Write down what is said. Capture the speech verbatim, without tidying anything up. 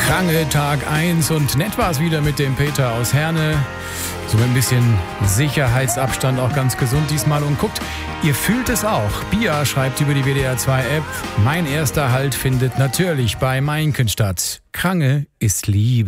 Krange Tag eins und nett war es wieder mit dem Peter aus Herne. So ein bisschen Sicherheitsabstand, auch ganz gesund diesmal. Und guckt, ihr fühlt es auch. Bia schreibt über die W D R zwei App, mein erster Halt findet natürlich bei Meinken statt. Krange ist Liebe.